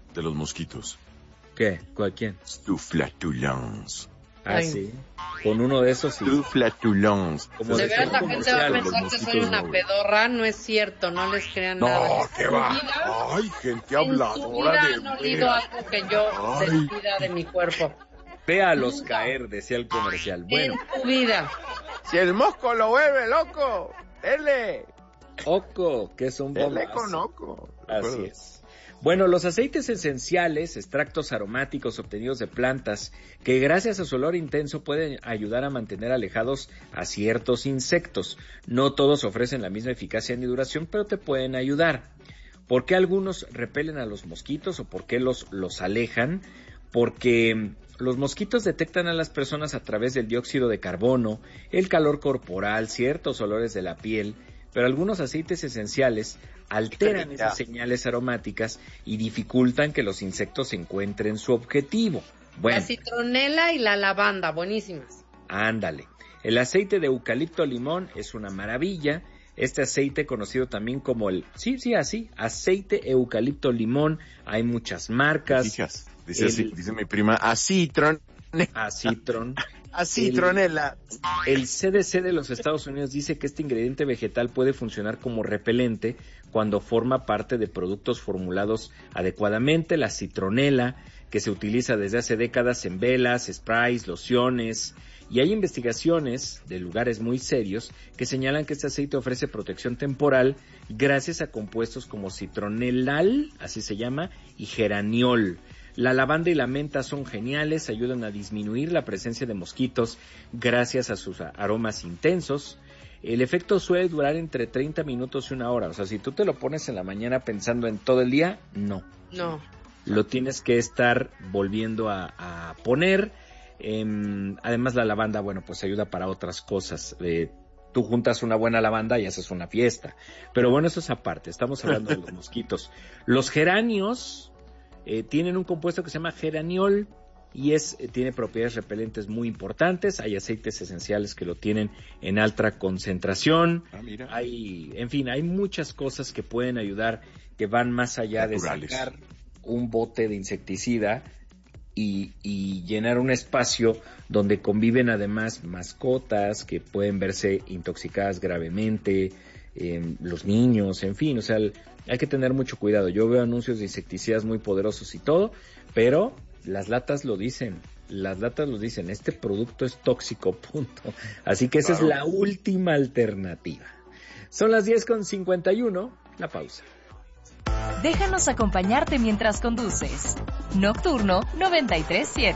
de los mosquitos. ¿Qué? ¿Quién? Tu flatulence. Ah, Ay. sí. Con uno de esos sí. Tu flatulence. Como De decía veras un la gente va a comercial, los pensar que soy mosquitos una no, pedorra, no es cierto, no les crean nada. No, En qué su va. vida- Ay, gente En su habladora vida de han olido veras. algo que yo Ay. despida de mi cuerpo. Véalos caer, decía el comercial. Bueno, En tu vida. Si el mosco lo vuelve loco, dele. Oco, que es un Dele bombazo. con oco. Así es. Bueno, los aceites esenciales, extractos aromáticos obtenidos de plantas, que gracias a su olor intenso pueden ayudar a mantener alejados a ciertos insectos. No todos ofrecen la misma eficacia ni duración, pero te pueden ayudar. ¿Por qué algunos repelen a los mosquitos o por qué los alejan? Porque los mosquitos detectan a las personas a través del dióxido de carbono, el calor corporal, ciertos olores de la piel, pero algunos aceites esenciales alteran esas señales aromáticas y dificultan que los insectos encuentren su objetivo. Bueno, La citronela y la lavanda, buenísimas. ándale. El aceite de eucalipto limón es una maravilla. Este aceite conocido también como aceite eucalipto limón. Hay muchas marcas. Dice mi prima, acitron. Acitron. Acitronela. El CDC de los Estados Unidos dice que este ingrediente vegetal puede funcionar como repelente cuando forma parte de productos formulados adecuadamente. La citronela, que se utiliza desde hace décadas en velas, sprays, lociones, y hay investigaciones de lugares muy serios que señalan que este aceite ofrece protección temporal gracias a compuestos como citronelal, así se llama, y geraniol. La lavanda y la menta son geniales, ayudan a disminuir la presencia de mosquitos gracias a sus aromas intensos. El efecto suele durar entre 30 minutos y una hora. O sea, si tú te lo pones en la mañana pensando en todo el día, no. No. Lo tienes que estar volviendo a poner. Además, la lavanda, bueno, pues ayuda para otras cosas. Tú juntas una buena lavanda y haces una fiesta. Pero bueno, eso es aparte. Estamos hablando de los mosquitos. Los geranios tienen un compuesto que se llama geraniol y tiene propiedades repelentes muy importantes. Hay aceites esenciales que lo tienen en alta concentración. Mira. Hay muchas cosas que pueden ayudar, que van más allá naturales. De sacar un bote de insecticida y llenar un espacio donde conviven además mascotas que pueden verse intoxicadas gravemente, los niños, en fin, o sea, hay que tener mucho cuidado. Yo veo anuncios de insecticidas muy poderosos y todo, pero las latas lo dicen, este producto es tóxico, punto. Así que esa es la última alternativa. Son las 10:51, la pausa. Déjanos acompañarte mientras conduces. Nocturno 93.7.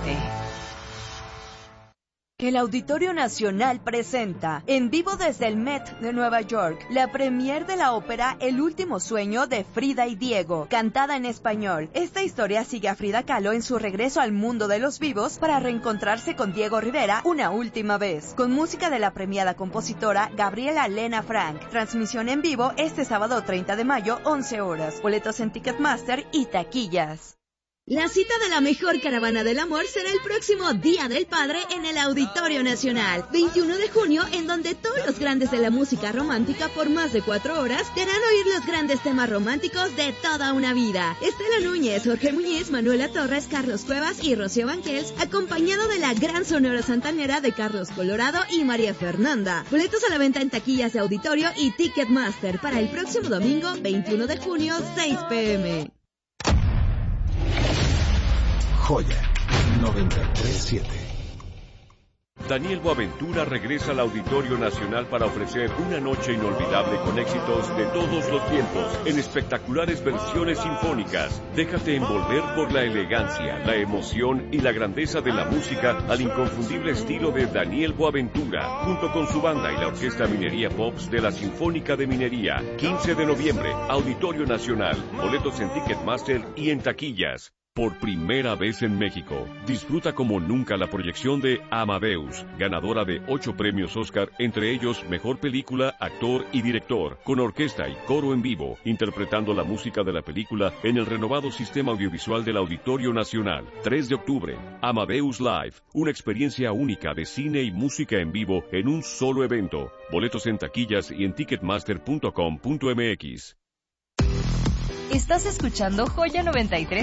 El Auditorio Nacional presenta, en vivo desde el Met de Nueva York, la premier de la ópera El último sueño de Frida y Diego, cantada en español. Esta historia sigue a Frida Kahlo en su regreso al mundo de los vivos para reencontrarse con Diego Rivera una última vez, con música de la premiada compositora Gabriela Lena Frank. Transmisión en vivo este sábado 30 de mayo, 11 horas. Boletos en Ticketmaster y taquillas. La cita de la mejor caravana del amor será el próximo Día del Padre en el Auditorio Nacional, 21 de junio, en donde todos los grandes de la música romántica por más de 4 horas te harán oír los grandes temas románticos de toda una vida. Estela Núñez, Jorge Muñiz, Manuela Torres, Carlos Cuevas y Rocío Banquels, acompañado de la gran sonora santanera de Carlos Colorado y María Fernanda. Boletos a la venta en taquillas de Auditorio y Ticketmaster para el próximo domingo, 21 de junio, 6 p.m. Joya 93.7. Daniel Boaventura regresa al Auditorio Nacional para ofrecer una noche inolvidable con éxitos de todos los tiempos en espectaculares versiones sinfónicas. Déjate envolver por la elegancia, la emoción y la grandeza de la música al inconfundible estilo de Daniel Boaventura, junto con su banda y la Orquesta Minería Pops de la Sinfónica de Minería. 15 de noviembre, Auditorio Nacional. Boletos en Ticketmaster y en taquillas. Por primera vez en México, disfruta como nunca la proyección de Amadeus, ganadora de 8 premios Oscar, entre ellos Mejor Película, Actor y Director, con orquesta y coro en vivo, interpretando la música de la película en el renovado sistema audiovisual del Auditorio Nacional. 3 de octubre, Amadeus Live, una experiencia única de cine y música en vivo en un solo evento. Boletos en taquillas y en ticketmaster.com.mx. Estás escuchando Joya 93.